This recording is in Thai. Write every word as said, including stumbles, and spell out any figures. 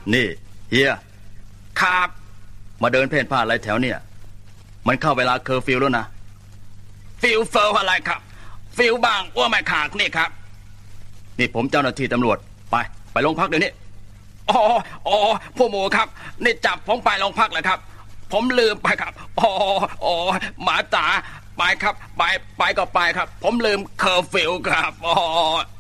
นี่เฮียครับมาเดินเพ่นพ่านอะไรแถวเนี่ยมันเข้าเวลาเคอร์ฟิวแล้วนะฟิวเฟอร์อะไรครับฟิวบางอ้วไม่ขาดนี่ครับนี่ผมเจ้าหน้าที่ตำรวจไปไปโรงพักเดี๋ยวนี้อ๋ออ๋อผู้หมูครับนี่จับผมไปโรงพักเลยครับผมลืมไปครับอ๋ออ๋อหมาจ๋าไปครับไปไปก็ไปครับผมลืมเคอร์ฟิวครับอ๋อ